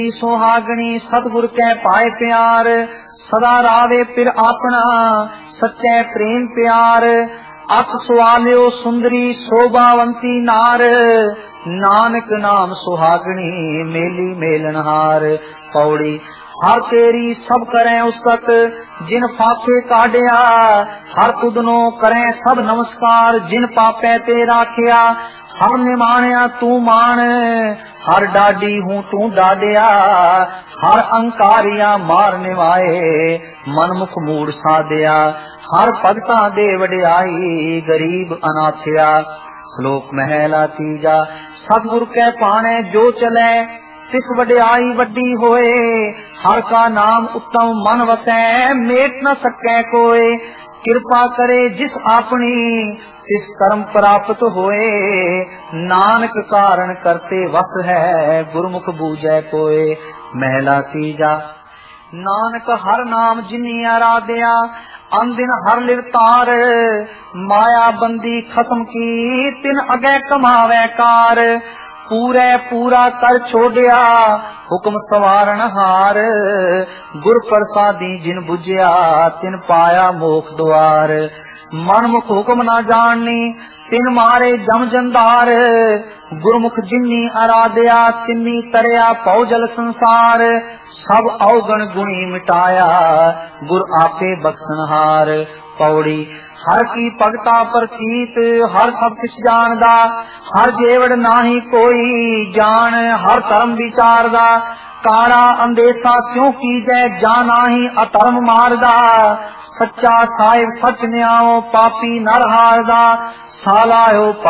सुहागणी सतगुर कै पाए प्यार, सदा रावे फिर अपना सच्चे प्रेम प्यार। अख सुआलियो सुंदरी शोभावंती नार, नानक नाम सुहागणी मेली मेलनहार। पौड़ी हर तेरी सब करें उस्तत, जिन फाके काढ़िया हर तुदनो करें सब नमस्कार। जिन पापे ते राखिया हर निमाणिया तू मान, हर डाडी हूँ तू डाडिया हर अंकारिया मार निवाए मनमुख मूड साधिया। हर भगता दे वडियाई गरीब अनाथया। श्लोक महला तीजा। सतगुर कै पाने जो चले तिस वडियाई वड्डी होए, हर का नाम उत्तम मन वसै मेट न सकै कोय। कृपा करे जिस आपनी तिस कर्म प्राप्त होए, नानक कारण करते वस है गुरमुख बूझै कोय। महला तीजा। नानक हर नाम जिनी आराध्या अनदिन हर लिवतार, माया बंदी खत्म की तिन अगे कमावे कार। पूरे पूरा कर छोड़िया हुक्म सवारण हार, गुर प्रसादी जिन बुझिया तिन पाया मोख द्वार। मनमुख हुक्म न जाननी तिन मारे जम जंदार, गुरमुख जिन्नी आराध्या तिन्नी तरया पौजल संसार। सब अवगण गुणी मिटाया गुर आपे बख्शनहार। पौड़ी हर की भगता प्रतीत हर सब किछ जानदा, हर जेवड़ नाही कोई जान हर धर्म विचारदा। कारा अंदेशा क्यों कीजै जाना ही अधर्म मारदा, सच्चा साहिब सच न्याओ पापी नर हारदा। सालायो